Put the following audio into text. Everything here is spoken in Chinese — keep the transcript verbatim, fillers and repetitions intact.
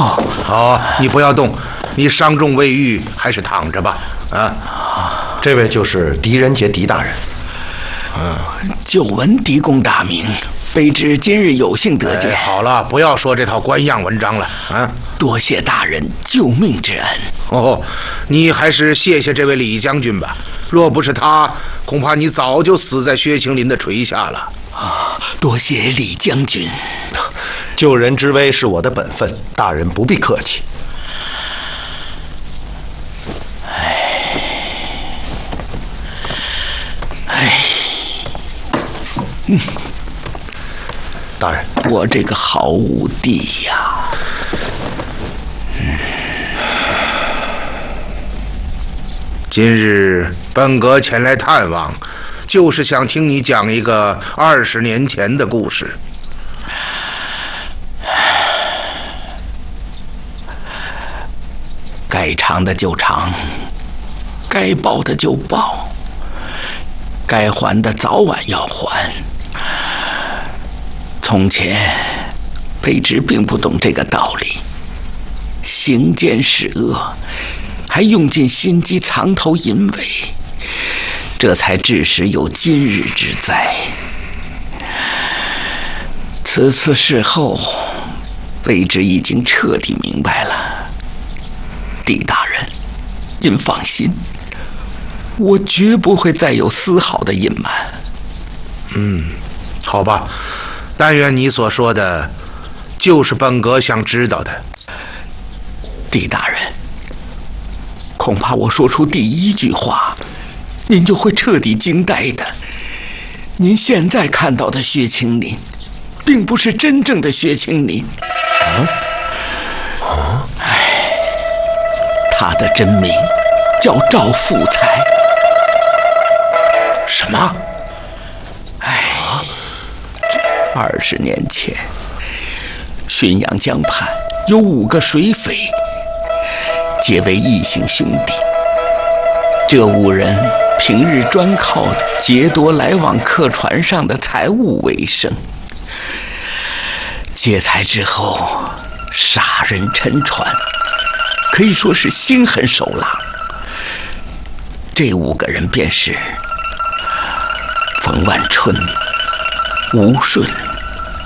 哦， 好，你不要动，你伤重未愈，还是躺着吧。啊， 这位就是狄仁杰狄大人。 嗯，久闻狄公大名，卑职今日有幸得见。 哎，好了，不要说这套官样文章了啊！ 多谢大人救命之恩。 哦，你还是谢谢这位李将军吧。若不是他，恐怕你早就死在薛青林的麾下了。 啊，多谢李将军。 救人之危是我的本分，大人不必客气。 哎，哎，嗯， 大人， 我这个好武帝呀， 嗯，今日本阁前来探望，就是想听你讲一个二十年前的故事。 该偿的就偿，该报的就报，该还的早晚要还。从前，卑职并不懂这个道理，行奸使恶，还用尽心机藏头隐尾，这才致使有今日之灾。此次事后，卑职已经彻底明白了。狄大人，您放心，我绝不会再有丝毫的隐瞒。 嗯，好吧，但愿你所说的，就是本阁想知道的。 狄大人，恐怕我说出第一句话，您就会彻底惊呆的。您现在看到的薛青林，并不是真正的薛青林。啊？啊？唉。他的真名叫赵富才。 什么？ 哎，二十年前，浔阳江畔有五个水匪，皆为异姓兄弟。这五人平日专靠劫夺来往客船上的财物为生，劫财之后杀人沉船，可以说是心狠手辣。这五个人便是冯万春、吴顺、